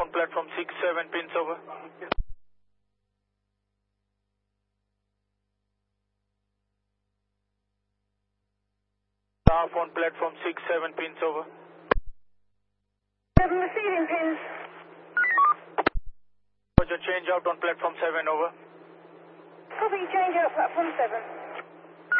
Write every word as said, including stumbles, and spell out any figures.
on platform six seven, pins over. Staff on platform six seven, pins over. seven receiving pins. Roger, change out on platform seven, over. Copy, change out platform seven.